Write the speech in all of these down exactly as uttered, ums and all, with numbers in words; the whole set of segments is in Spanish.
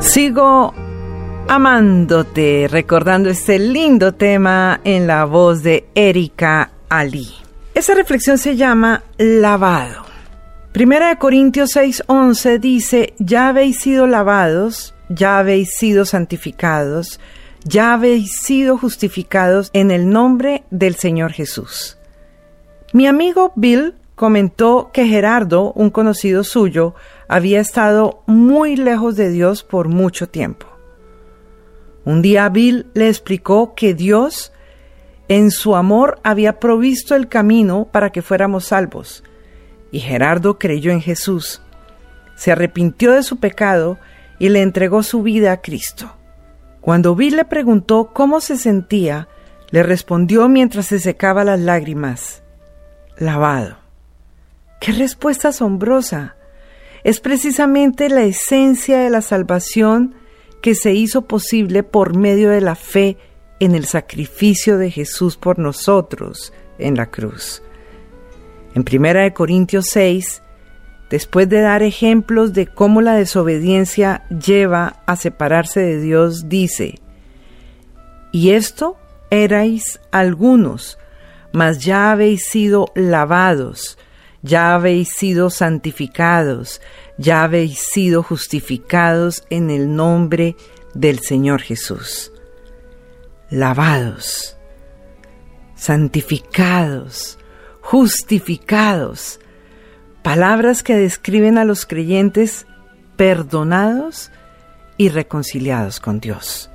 Sigo amándote, recordando este lindo tema en la voz de Erika Ali. Esa reflexión se llama lavado. Primera de Corintios seis once dice: ya habéis sido lavados, ya habéis sido santificados, ya habéis sido justificados en el nombre del Señor Jesús. Mi amigo Bill comentó que Gerardo, un conocido suyo, había estado muy lejos de Dios por mucho tiempo. Un día Bill le explicó que Dios, en su amor, había provisto el camino para que fuéramos salvos, y Gerardo creyó en Jesús, se arrepintió de su pecado y le entregó su vida a Cristo. Cuando Bill le preguntó cómo se sentía, le respondió mientras se secaba las lágrimas: lavado. ¡Qué respuesta asombrosa! Es precisamente la esencia de la salvación que se hizo posible por medio de la fe en el sacrificio de Jesús por nosotros en la cruz. En Primera de Corintios seis, después de dar ejemplos de cómo la desobediencia lleva a separarse de Dios, dice: y esto erais algunos, mas ya habéis sido lavados, ya habéis sido santificados, ya habéis sido justificados en el nombre del Señor Jesús. Lavados, santificados, justificados, palabras que describen a los creyentes perdonados y reconciliados con Dios.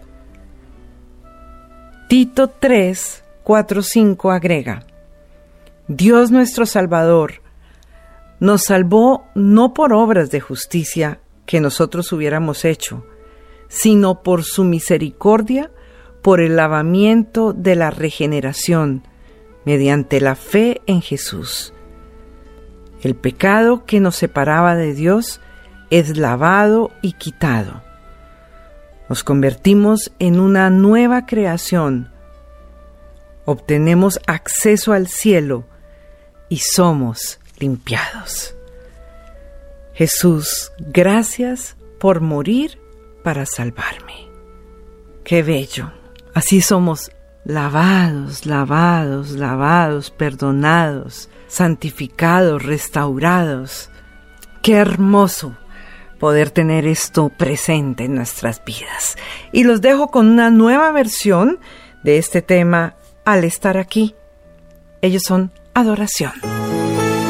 Tito tres, cuatro, cinco agrega: Dios nuestro Salvador nos salvó no por obras de justicia que nosotros hubiéramos hecho, sino por su misericordia, por el lavamiento de la regeneración, mediante la fe en Jesús. El pecado que nos separaba de Dios es lavado y quitado. Nos convertimos en una nueva creación. Obtenemos acceso al cielo y somos limpiados. Jesús, gracias por morir para salvarme. ¡Qué bello! Así somos lavados, lavados, lavados, perdonados, santificados, restaurados. ¡Qué hermoso poder tener esto presente en nuestras vidas! Y los dejo con una nueva versión de este tema al estar aquí. Ellos son Adoración.